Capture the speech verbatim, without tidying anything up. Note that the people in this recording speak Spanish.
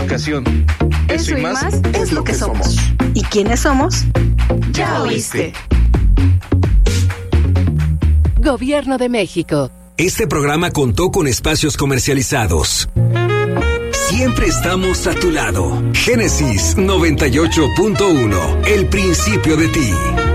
educación. Eso, Eso y más, más es lo que somos. somos. ¿Y quiénes somos? Ya oíste. Gobierno de México. Este programa contó con espacios comercializados. Siempre estamos a tu lado. Génesis noventa y ocho punto uno. El principio de ti.